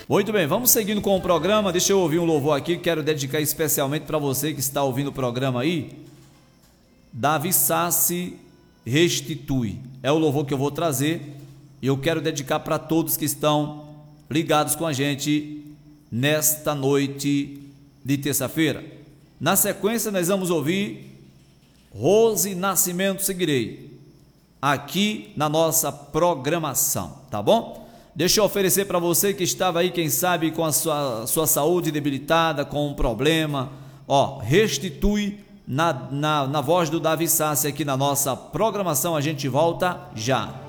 Muito bem, vamos seguindo com o programa. Deixa eu ouvir um louvor aqui, quero dedicar especialmente para você que está ouvindo o programa aí. Davi Sassi, Restitui. É o louvor que eu vou trazer e eu quero dedicar para todos que estão ligados com a gente nesta noite de terça-feira. Na sequência, nós vamos ouvir Rose Nascimento Seguirei, aqui na nossa programação, tá bom? Deixa eu oferecer para você que estava aí, quem sabe, com a sua saúde debilitada, com um problema, Restitui na voz do Davi Sassi aqui na nossa programação. A gente volta já.